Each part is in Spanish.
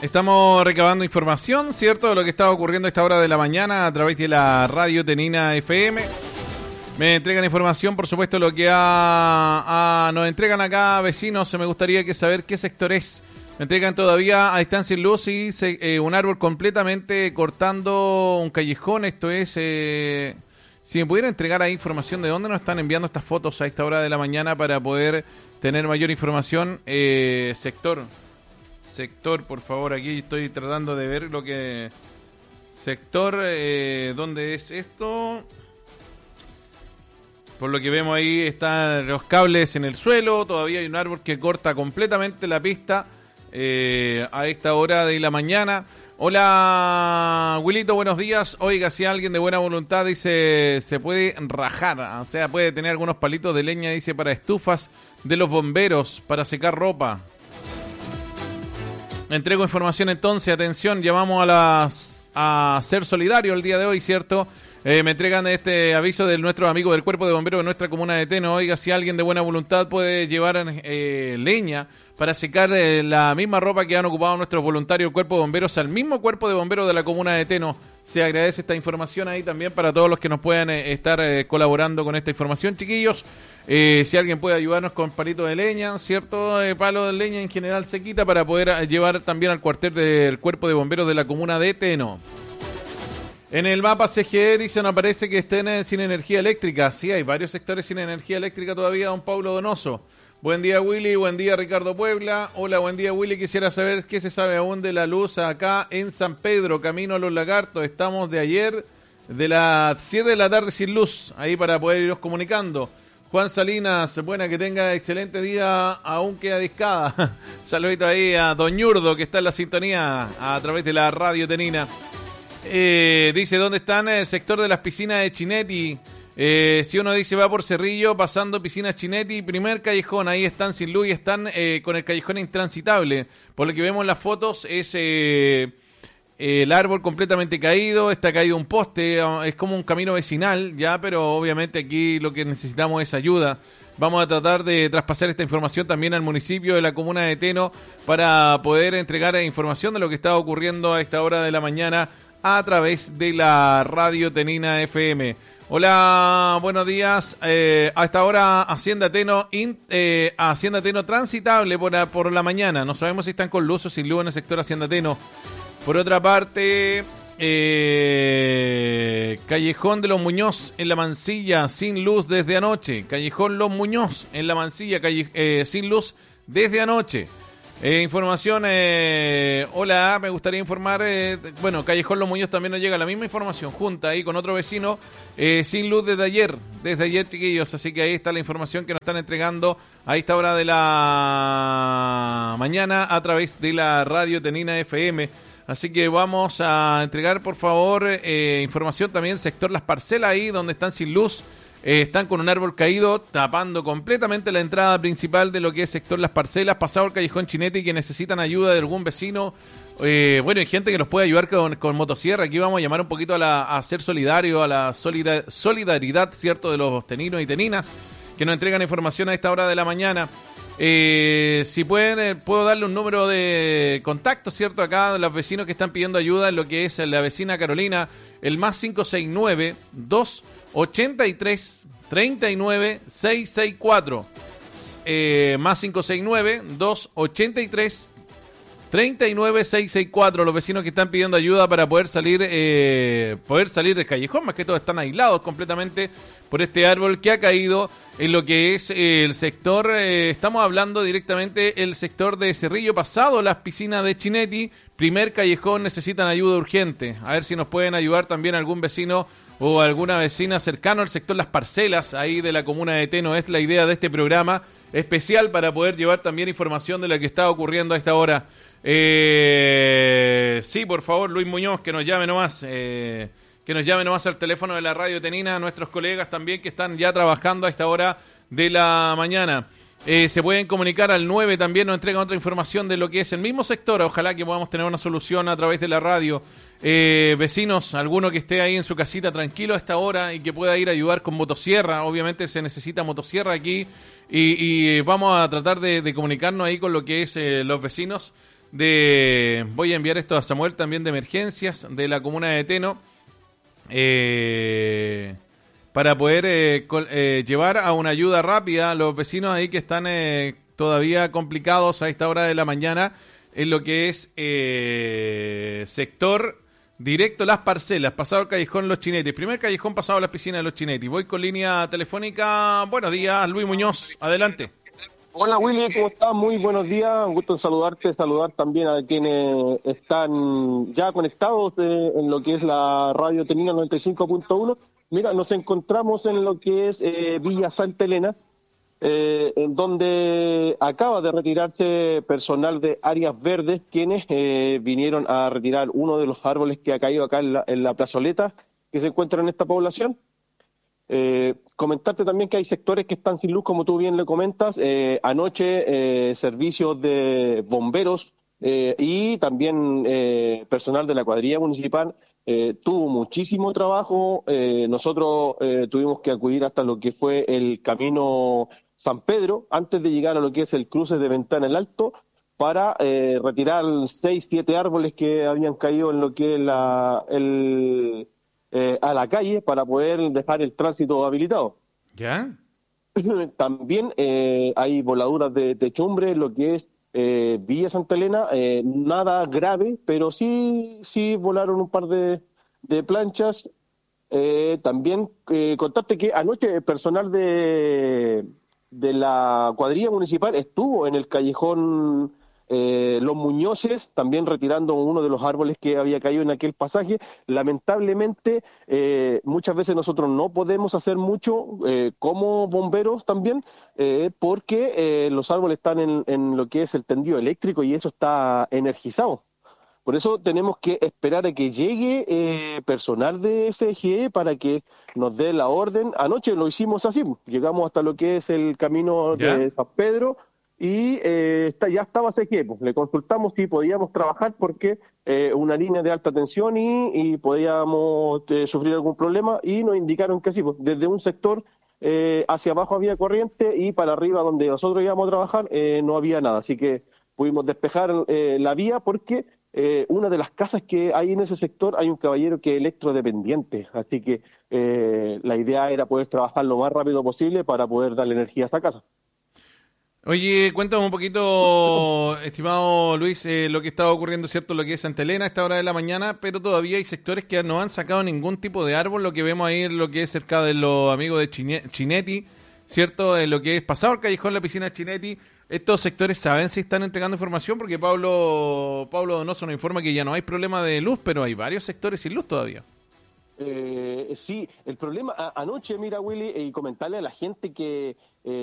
Estamos recabando información, ¿cierto? De lo que está ocurriendo a esta hora de la mañana a través de la radio Tenina FM. Me entregan información, por supuesto, lo que nos entregan acá vecinos. Me gustaría saber qué sector es. Me entregan todavía a distancia en luz y un árbol completamente cortando un callejón. Esto es... si me pudiera entregar ahí información de dónde nos están enviando estas fotos a esta hora de la mañana para poder tener mayor información. Sector, por favor, aquí estoy tratando de ver lo que... Sector, ¿dónde es esto? Por lo que vemos ahí están los cables en el suelo, todavía hay un árbol que corta completamente la pista a esta hora de la mañana. Hola, Wilito, buenos días. Oiga, si alguien de buena voluntad dice se puede rajar, o sea, puede tener algunos palitos de leña, dice, para estufas de los bomberos, para secar ropa. Entrego información entonces, atención, llamamos a ser solidario el día de hoy, ¿cierto? Me entregan este aviso de nuestros amigos del Cuerpo de Bomberos de nuestra comuna de Teno. Oiga, si alguien de buena voluntad puede llevar leña para secar la misma ropa que han ocupado nuestros voluntarios Cuerpo de Bomberos al mismo Cuerpo de Bomberos de la comuna de Teno. Se agradece esta información ahí también para todos los que nos puedan estar colaborando con esta información, chiquillos. Si alguien puede ayudarnos con palitos de leña, ¿cierto? Palo de leña en general se quita para poder llevar también al cuartel del Cuerpo de Bomberos de la comuna de Teno. En el mapa CGE dice, no parece que estén sin energía eléctrica. Sí, hay varios sectores sin energía eléctrica todavía, don Paulo Donoso. Buen día, Willy. Buen día, Ricardo Puebla. Hola, buen día, Willy. Quisiera saber qué se sabe aún de la luz acá en San Pedro, camino a Los Lagartos. Estamos de ayer de las 7 de la tarde sin luz, ahí para poder irnos comunicando. Juan Salinas, buena, que tenga excelente día, aún queda discada. Saludito ahí a Don Ñurdo, que está en la sintonía a través de la radio Tenina. Dice, ¿dónde están? El sector de las piscinas de Chinetti. Si uno dice va por Cerrillo, pasando piscinas Chinetti, primer callejón, ahí están sin luz y están con el callejón intransitable. Por lo que vemos en las fotos es el árbol completamente caído, está caído un poste, es como un camino vecinal ya, pero obviamente aquí lo que necesitamos es ayuda. Vamos a tratar de traspasar esta información también al municipio de la comuna de Teno para poder entregar información de lo que está ocurriendo a esta hora de la mañana a través de la radio Tenina FM. Hola, buenos días. A esta hora Hacienda Teno transitable por la mañana. No sabemos si están con luz o sin luz en el sector Hacienda Teno. Por otra parte, Callejón de los Muñoz en La Mansilla sin luz desde anoche. Callejón Los Muñoz en La Mansilla sin luz desde anoche. Información, hola, me gustaría informar, bueno, Callejón Los Muñoz también nos llega la misma información, junta ahí con otro vecino, sin luz desde ayer, chiquillos, así que ahí está la información que nos están entregando a esta hora de la mañana a través de la radio Tenina FM. Así que vamos a entregar, por favor, información también, sector Las Parcelas ahí donde están sin luz. Están con un árbol caído tapando completamente la entrada principal de lo que es sector Las Parcelas, pasado el callejón Chinetti, que necesitan ayuda de algún vecino. Bueno, hay gente que nos puede ayudar con motosierra. Aquí vamos a llamar un poquito a ser solidario, a la solidaridad, ¿cierto?, de los teninos y teninas que nos entregan información a esta hora de la mañana. Si pueden, puedo darle un número de contacto, ¿cierto?, acá de los vecinos que están pidiendo ayuda en lo que es la vecina Carolina, el más 569-283-39-664. Más 569-283-39-664. Los vecinos que están pidiendo ayuda para poder salir del callejón, más que todo están aislados completamente por este árbol que ha caído en lo que es el sector, estamos hablando directamente el sector de Cerrillo, pasado las piscinas de Chinetti, primer callejón, necesitan ayuda urgente. A ver si nos pueden ayudar también algún vecino o alguna vecina cercano al sector Las Parcelas, ahí de la comuna de Teno. Es la idea de este programa especial para poder llevar también información de lo que está ocurriendo a esta hora. Sí, por favor, Luis Muñoz, que nos llame nomás. Que nos llame nomás al teléfono de la radio Tenina, a nuestros colegas también que están ya trabajando a esta hora de la mañana. Se pueden comunicar al 9, también nos entregan otra información de lo que es el mismo sector. Ojalá que podamos tener una solución a través de la radio. Vecinos, alguno que esté ahí en su casita tranquilo a esta hora y que pueda ir a ayudar con motosierra. Obviamente se necesita motosierra aquí y vamos a tratar de comunicarnos ahí con lo que es los vecinos voy a enviar esto a Samuel también de emergencias de la comuna de Teno, para poder llevar a una ayuda rápida a los vecinos ahí que están todavía complicados a esta hora de la mañana en lo que es sector directo Las Parcelas, pasado el callejón Los Chinetis, primer callejón pasado a las piscinas de Los Chinetis. Voy con línea telefónica. Buenos días, Luis Muñoz, adelante. Hola Willy, ¿cómo estás? Muy buenos días, un gusto en saludarte, saludar también a quienes están ya conectados en lo que es la radio Tenina 95.1. Mira, nos encontramos en lo que es Villa Santa Elena, en donde acaba de retirarse personal de Áreas Verdes, quienes vinieron a retirar uno de los árboles que ha caído acá en la plazoleta que se encuentra en esta población. Comentarte también que hay sectores que están sin luz, como tú bien le comentas. Anoche servicios de bomberos y también personal de la cuadrilla municipal tuvo muchísimo trabajo. Nosotros tuvimos que acudir hasta lo que fue el camino San Pedro, antes de llegar a lo que es el cruce de Ventana el Alto, para retirar 6-7 árboles que habían caído en lo que es a la calle para poder dejar el tránsito habilitado. ¿Ya? También hay voladuras de techumbre, lo que es Villa Santa Elena, nada grave, pero sí volaron un par de planchas. También contarte que anoche el personal de la cuadrilla municipal estuvo en el callejón Los Muñoces, también retirando uno de los árboles que había caído en aquel pasaje. Lamentablemente, muchas veces nosotros no podemos hacer mucho como bomberos también, porque los árboles están en lo que es el tendido eléctrico y eso está energizado. Por eso tenemos que esperar a que llegue personal de SGE para que nos dé la orden. Anoche lo hicimos así, llegamos hasta lo que es el camino de San Pedro, y ya estaba SGE, pues. Le consultamos si podíamos trabajar porque una línea de alta tensión y podíamos sufrir algún problema, y nos indicaron que sí, pues, desde un sector hacia abajo había corriente y para arriba donde nosotros íbamos a trabajar no había nada, así que pudimos despejar la vía porque una de las casas que hay en ese sector hay un caballero que es electrodependiente, así que la idea era poder trabajar lo más rápido posible para poder darle energía a esa casa. Oye, cuéntame un poquito, estimado Luis, lo que está ocurriendo, ¿cierto? Lo que es Santa Elena a esta hora de la mañana, pero todavía hay sectores que no han sacado ningún tipo de árbol, lo que vemos ahí en lo que es cerca de los amigos de Chinetti, ¿cierto? En lo que es pasado el callejón, la piscina de Chinetti. Estos sectores saben si están entregando información, porque Pablo Donoso nos informa que ya no hay problema de luz, pero hay varios sectores sin luz todavía. Sí, el problema anoche, mira Willy, y comentarle a la gente que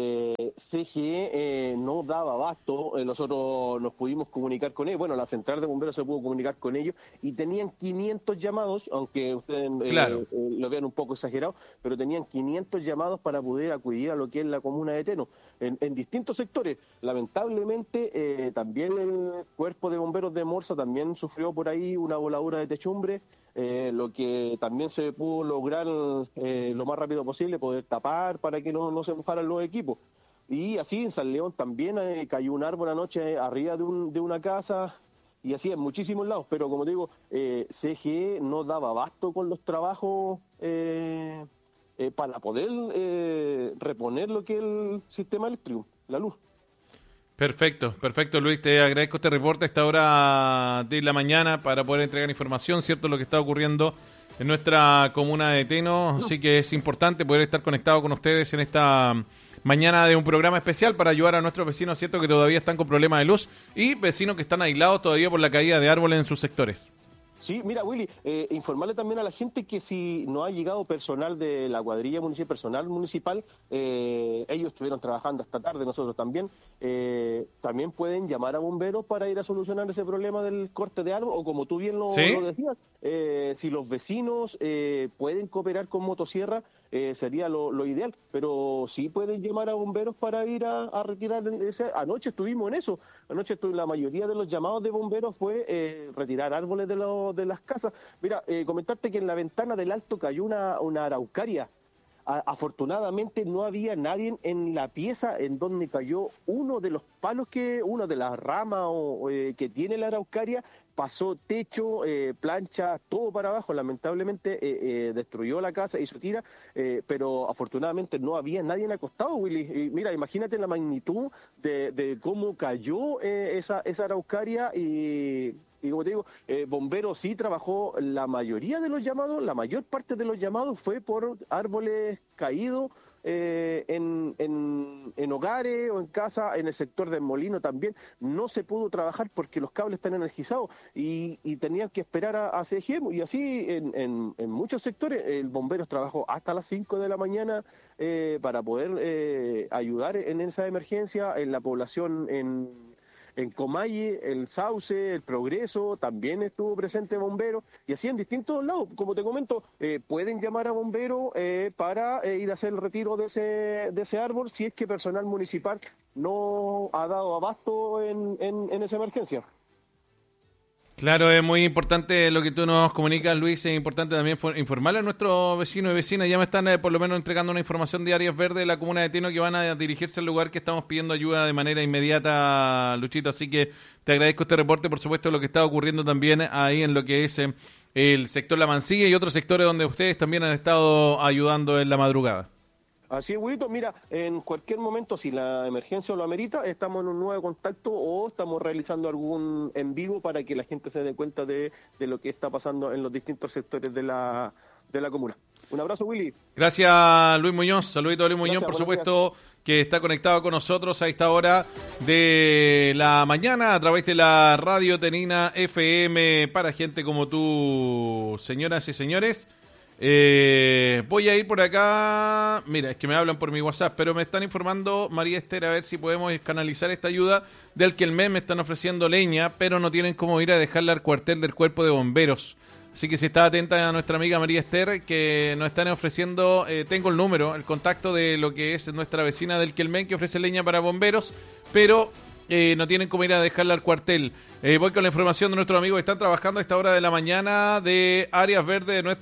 CGE no daba abasto. Nosotros nos pudimos comunicar con ellos, bueno, la central de bomberos se pudo comunicar con ellos y tenían 500 llamados, aunque ustedes lo vean un poco exagerado, pero tenían 500 llamados para poder acudir a lo que es la comuna de Teno, en distintos sectores. Lamentablemente también el cuerpo de bomberos de Morsa también sufrió por ahí una voladura de techumbre. Lo que también se pudo lograr lo más rápido posible, poder tapar para que no se mojaran los equipos. Y así en San León también cayó un árbol anoche arriba de una casa, y así en muchísimos lados. Pero como digo, CGE no daba abasto con los trabajos para poder reponer lo que es el sistema eléctrico, la luz. Perfecto, Luis, te agradezco este reporte a esta hora de la mañana para poder entregar información, cierto, lo que está ocurriendo en nuestra comuna de Teno, así que es importante poder estar conectado con ustedes en esta mañana de un programa especial para ayudar a nuestros vecinos, cierto, que todavía están con problemas de luz y vecinos que están aislados todavía por la caída de árboles en sus sectores. Sí, mira, Willy, informarle también a la gente que si no ha llegado personal de la cuadrilla municipal, personal municipal, ellos estuvieron trabajando hasta tarde, nosotros también, también pueden llamar a bomberos para ir a solucionar ese problema del corte de árbol, o como tú bien lo decías, si los vecinos pueden cooperar con motosierra, sería lo ideal, pero sí pueden llamar a bomberos para ir a retirar ese. Anoche estuvimos en eso, la mayoría de los llamados de bomberos fue retirar árboles de las casas. Mira, comentarte que en la ventana del alto cayó una araucaria afortunadamente no había nadie en la pieza en donde cayó uno de los palos, una de las ramas que tiene la araucaria, pasó techo, plancha, todo para abajo. Lamentablemente destruyó la casa, hizo tira, pero afortunadamente no había nadie acostado, Willy. Y mira, imagínate la magnitud de cómo cayó esa araucaria y como te digo, Bomberos sí trabajó la mayoría de los llamados, la mayor parte de los llamados fue por árboles caídos en hogares o en casa, en el sector del Molino también. No se pudo trabajar porque los cables están energizados y tenían que esperar a CGM, y así en muchos sectores el Bomberos trabajó hasta las 5 de la mañana para poder ayudar en esa emergencia, en la población en Comalle, el Sauce, el Progreso, también estuvo presente bomberos, y así en distintos lados. Como te comento, pueden llamar a bomberos para ir a hacer el retiro de ese árbol si es que personal municipal no ha dado abasto en esa emergencia. Claro, es muy importante lo que tú nos comunicas, Luis. Es importante también informarle a nuestros vecinos y vecinas. Ya me están por lo menos entregando una información de Áreas Verdes de la comuna de Teno, que van a dirigirse al lugar que estamos pidiendo ayuda de manera inmediata, Luchito. Así que te agradezco este reporte, por supuesto, lo que está ocurriendo también ahí en lo que es el sector La Mansilla y otros sectores donde ustedes también han estado ayudando en la madrugada. Así es, Wilito. Mira, en cualquier momento, si la emergencia lo amerita, estamos en un nuevo contacto o estamos realizando algún en vivo para que la gente se dé cuenta de lo que está pasando en los distintos sectores de la comuna. Un abrazo, Willy. Gracias, Luis Muñoz. Saludito a Luis Muñoz, por supuesto, que está conectado con nosotros a esta hora de la mañana a través de la Radio Tenina FM para gente como tú, señoras y señores. Voy a ir por acá. Mira, es que me hablan por mi WhatsApp, pero me están informando, María Esther, a ver si podemos canalizar esta ayuda del que el mes me están ofreciendo leña, pero no tienen cómo ir a dejarla al cuartel del cuerpo de bomberos. Así que si está atenta a nuestra amiga María Esther, que nos están ofreciendo, tengo el número, el contacto de lo que es nuestra vecina del Quelmen, que ofrece leña para bomberos, pero no tienen cómo ir a dejarla al cuartel. Voy con la información de nuestros amigos que están trabajando a esta hora de la mañana de Áreas Verdes de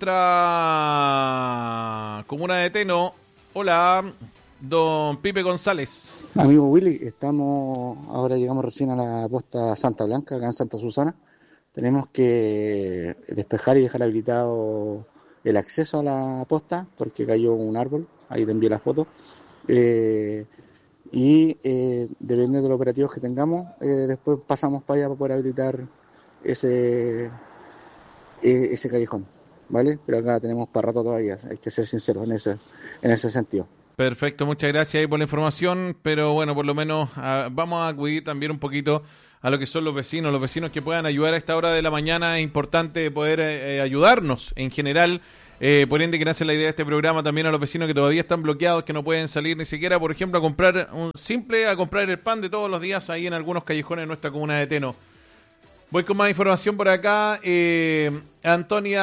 nuestra comuna de Teno. Hola, don Pipe González. Amigo Willy, ahora llegamos recién a la posta Santa Blanca, acá en Santa Susana. Tenemos que despejar y dejar habilitado el acceso a la posta porque cayó un árbol, ahí te envié la foto. Dependiendo de los operativos que tengamos, después pasamos para allá para poder habilitar ese callejón, ¿vale? Pero acá tenemos para rato todavía, hay que ser sinceros en ese sentido. Perfecto, muchas gracias ahí por la información, pero bueno, por lo menos vamos a acudir también un poquito a lo que son los vecinos que puedan ayudar a esta hora de la mañana. Es importante poder ayudarnos en general. Por ende, que nace la idea de este programa también a los vecinos que todavía están bloqueados, que no pueden salir ni siquiera, por ejemplo, a comprar el pan de todos los días ahí en algunos callejones de nuestra comuna de Teno. Voy con más información por acá. Antonia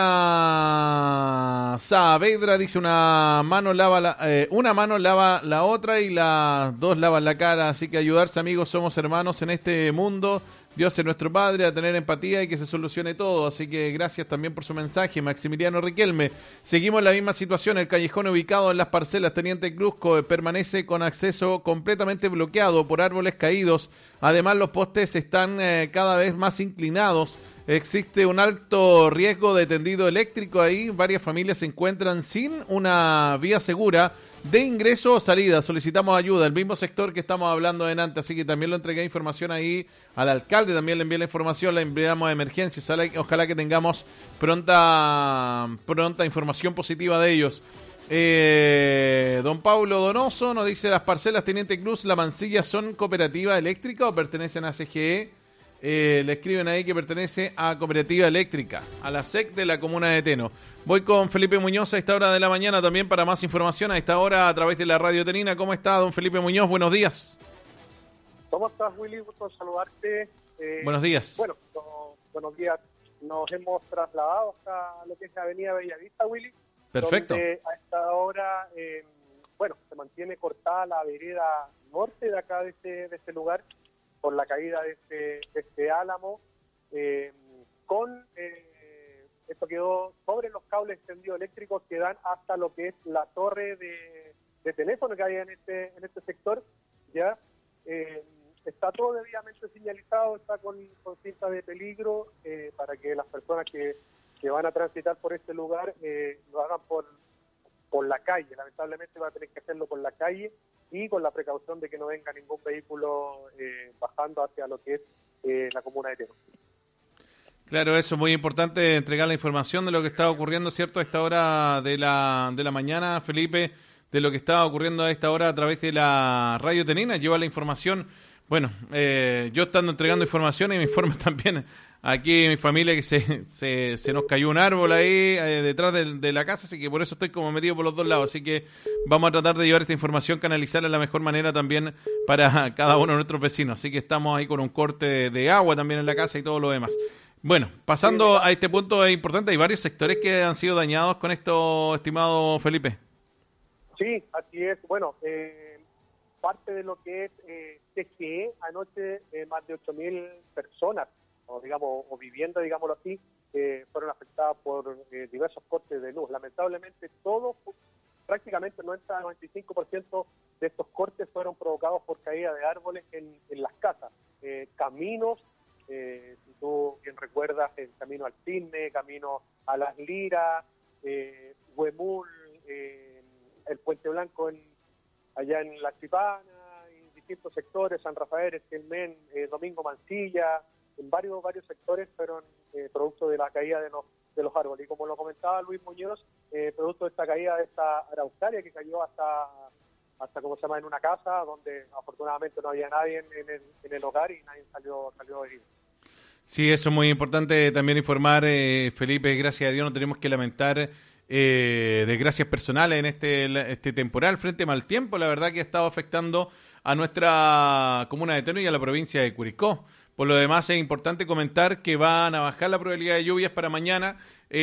Saavedra dice: una mano lava la otra y las dos lavan la cara. Así que ayudarse, amigos, somos hermanos en este mundo. Dios es nuestro Padre, a tener empatía y que se solucione todo. Así que gracias también por su mensaje, Maximiliano Riquelme. Seguimos en la misma situación. El callejón ubicado en las parcelas Teniente Cruzco permanece con acceso completamente bloqueado por árboles caídos. Además, los postes están cada vez más inclinados. Existe un alto riesgo de tendido eléctrico ahí. Varias familias se encuentran sin una vía segura de ingreso o salida. Solicitamos ayuda. El mismo sector que estamos hablando delante. Así que también lo entregué información ahí al alcalde. También le envié la información. La enviamos a emergencia. Ojalá que tengamos pronta información positiva de ellos. Don Pablo Donoso nos dice: las parcelas Teniente Cruz, La Mansilla, ¿son cooperativa eléctrica o pertenecen a CGE? Le escriben ahí que pertenece a Cooperativa Eléctrica, a la SEC de la comuna de Teno. Voy con Felipe Muñoz a esta hora de la mañana también para más información a esta hora a través de la Radio Tenina. ¿Cómo está, don Felipe Muñoz? Buenos días. ¿Cómo estás, Willy? Gusto saludarte. Buenos días. Bueno, buenos días. Nos hemos trasladado hasta lo que es la avenida Bellavista, Willy. Perfecto. Donde a esta hora, se mantiene cortada la vereda norte de acá de este lugar por la caída de este álamo, con esto quedó sobre los cables extendidos eléctricos que dan hasta lo que es la torre de teléfono que hay en este sector. Ya está todo debidamente señalizado, está con cinta de peligro para que las personas que van a transitar por este lugar lo hagan por la calle. Lamentablemente va a tener que hacerlo por la calle y con la precaución de que no venga ningún vehículo bajando hacia lo que es la comuna de Teno. Claro, eso es muy importante, entregar la información de lo que está ocurriendo, ¿cierto? A esta hora de la mañana, Felipe, de lo que está ocurriendo a esta hora a través de la Radio Tenina, lleva la información. Bueno, yo estando entregando información y me informa también aquí mi familia que se nos cayó un árbol ahí detrás de la casa, así que por eso estoy como metido por los dos lados, así que vamos a tratar de llevar esta información, canalizarla de la mejor manera también para cada uno de nuestros vecinos, así que estamos ahí con un corte de agua también en la casa y todo lo demás. Bueno, pasando a este punto es importante, hay varios sectores que han sido dañados con esto, estimado Felipe. Sí, así es. Bueno, parte de lo que es TGE, anoche más de 8.000 personas, o viviendas, digámoslo así, fueron afectadas por diversos cortes de luz. Lamentablemente, prácticamente 90-95% de estos cortes fueron provocados por caída de árboles en las casas, caminos. Si tú bien recuerdas, el camino al Cisne, camino a Las Liras, Huemul, el Puente Blanco allá en La Chipana, en distintos sectores, San Rafael, Esquelmen, Domingo Mancilla, en varios sectores fueron producto de la caída de los árboles. Y como lo comentaba Luis Muñoz, producto de esta caída de esta araucaria que cayó hasta ¿cómo se llama?, en una casa donde afortunadamente no había nadie en el hogar y nadie salió herido. Sí, eso es muy importante también informar, Felipe, gracias a Dios no tenemos que lamentar desgracias personales en este temporal frente a mal tiempo, la verdad que ha estado afectando a nuestra comuna de Teno y a la provincia de Curicó. Por lo demás es importante comentar que van a bajar la probabilidad de lluvias para mañana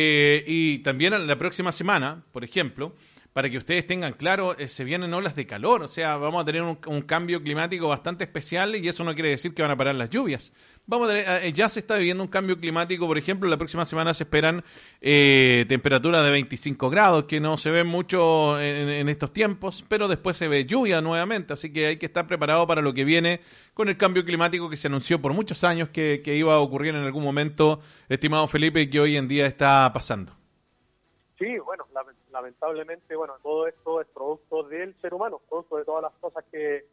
y también la próxima semana, por ejemplo, para que ustedes tengan claro, se vienen olas de calor, o sea, vamos a tener un cambio climático bastante especial y eso no quiere decir que van a parar las lluvias. Vamos a tener, ya se está viviendo un cambio climático, por ejemplo, la próxima semana se esperan temperaturas de 25 grados, que no se ven mucho en estos tiempos, pero después se ve lluvia nuevamente, así que hay que estar preparado para lo que viene con el cambio climático que se anunció por muchos años que iba a ocurrir en algún momento, estimado Felipe, y que hoy en día está pasando. Sí, bueno, lamentablemente, bueno, todo esto es producto del ser humano, producto de todas las cosas que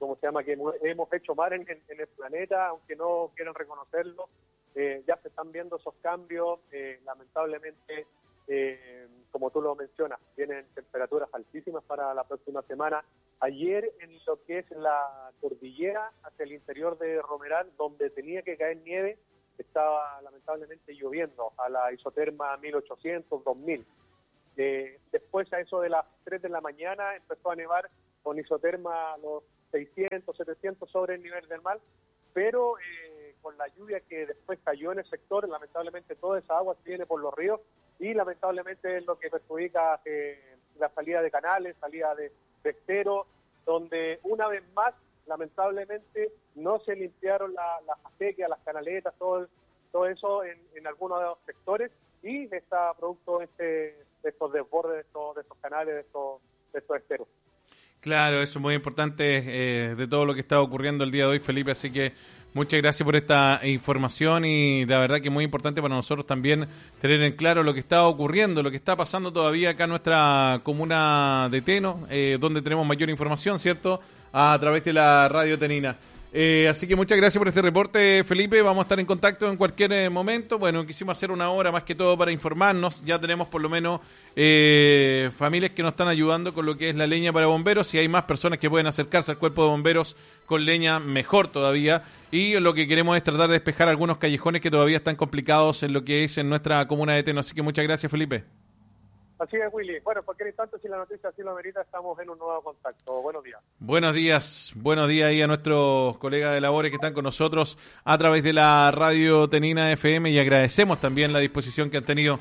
hemos hecho mal en el planeta, aunque no quieran reconocerlo. Ya se están viendo esos cambios, lamentablemente, como tú lo mencionas, vienen temperaturas altísimas para la próxima semana. Ayer en lo que es la cordillera hacia el interior de Romeral, donde tenía que caer nieve, estaba lamentablemente lloviendo a la isoterma 1800, 2000. Después a eso de las 3 de la mañana empezó a nevar con isoterma a los 600, 700 sobre el nivel del mar, pero con la lluvia que después cayó en el sector, lamentablemente toda esa agua viene por los ríos y lamentablemente es lo que perjudica la salida de canales, salida de esteros, donde una vez más lamentablemente no se limpiaron las acequias, las canaletas, todo eso en algunos de los sectores y está producto de estos desbordes de estos canales, de estos esteros. Claro, eso es muy importante de todo lo que está ocurriendo el día de hoy, Felipe, así que muchas gracias por esta información y la verdad que es muy importante para nosotros también tener en claro lo que está ocurriendo, lo que está pasando todavía acá en nuestra comuna de Teno, donde tenemos mayor información, ¿cierto?, a través de la Radio Tenina. Así que muchas gracias por este reporte, Felipe. Vamos a estar en contacto en cualquier momento. Bueno, quisimos hacer una hora más que todo para informarnos. Ya tenemos por lo menos familias que nos están ayudando con lo que es la leña para bomberos. Si hay más personas que pueden acercarse al cuerpo de bomberos con leña, mejor todavía. Y lo que queremos es tratar de despejar algunos callejones que todavía están complicados en lo que es en nuestra comuna de Teno. Así que muchas gracias, Felipe. Así es, Willy. Bueno, cualquier instante, si la noticia así lo amerita, estamos en un nuevo contacto. Buenos días. Buenos días ahí a nuestros colegas de labores que están con nosotros a través de la Radio Tenina FM y agradecemos también la disposición que han tenido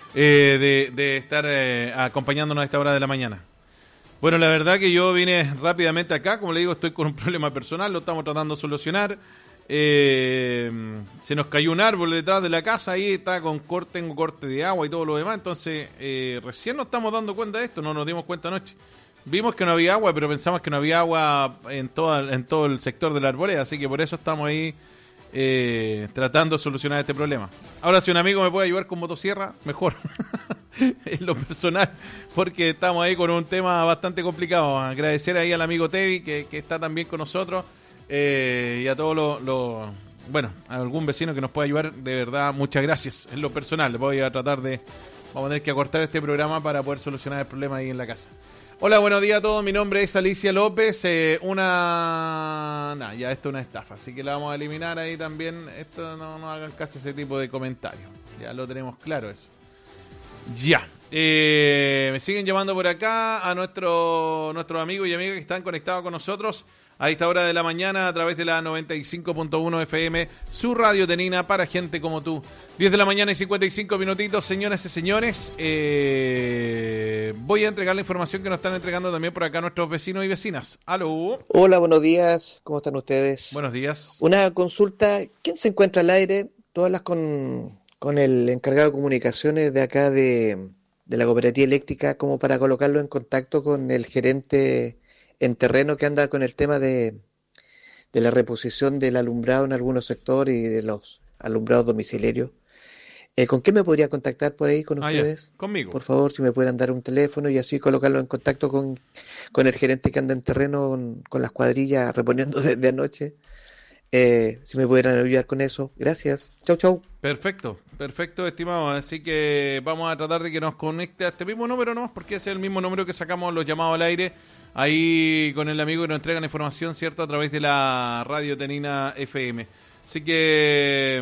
de estar acompañándonos a esta hora de la mañana. Bueno, la verdad que yo vine rápidamente acá, como le digo, estoy con un problema personal, lo estamos tratando de solucionar. Se nos cayó un árbol detrás de la casa, ahí está tengo corte de agua y todo lo demás, entonces recién nos estamos dando cuenta de esto, no nos dimos cuenta anoche. Vimos que no había agua, pero pensamos que no había agua en todo el sector de la arboleda, así que por eso estamos ahí tratando de solucionar este problema. Ahora, si un amigo me puede ayudar con motosierra, mejor. En lo personal, porque estamos ahí con un tema bastante complicado. Agradecer ahí al amigo Tevi, que está también con nosotros, y a todos bueno, a algún vecino que nos pueda ayudar, de verdad, muchas gracias. En lo personal, vamos a tener que acortar este programa para poder solucionar el problema ahí en la casa. Hola, buenos días a todos, mi nombre es Alicia López, ya esto es una estafa, así que la vamos a eliminar ahí también. Esto no hagan caso a ese tipo de comentarios, ya lo tenemos claro eso. Ya, me siguen llamando por acá a nuestros amigos y amigas que están conectados con nosotros a esta hora de la mañana a través de la 95.1 FM, su radio Tenina para gente como tú. 10 de la mañana y 55 minutitos, señoras y señores. Voy a entregar la información que nos están entregando también por acá nuestros vecinos y vecinas. ¡Aló! Hola, buenos días. ¿Cómo están ustedes? Buenos días. Una consulta. ¿Quién se encuentra al aire? Todas las con el encargado de comunicaciones de acá de la cooperativa eléctrica, como para colocarlo en contacto con el gerente en terreno que anda con el tema de la reposición del alumbrado en algunos sectores y de los alumbrados domiciliarios. ¿Con qué me podría contactar por ahí con ustedes? Ya, conmigo. Por favor, si me pudieran dar un teléfono y así colocarlo en contacto con el gerente que anda en terreno con las cuadrillas reponiendo desde anoche. Si me pudieran ayudar con eso. Gracias. Chau, chau. Perfecto, estimado. Así que vamos a tratar de que nos conecte a este mismo número nomás, porque ese es el mismo número que sacamos los llamados al aire. Ahí con el amigo que nos entrega la información, ¿cierto? A través de la radio Tenina FM. Así que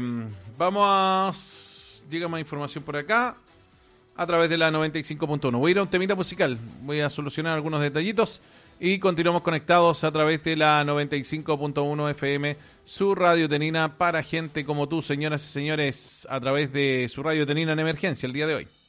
llega más información por acá a través de la 95.1. Voy a ir a un temita musical. Voy a solucionar algunos detallitos y continuamos conectados a través de la 95.1 FM, su radio Tenina para gente como tú, señoras y señores, a través de su radio Tenina en emergencia el día de hoy.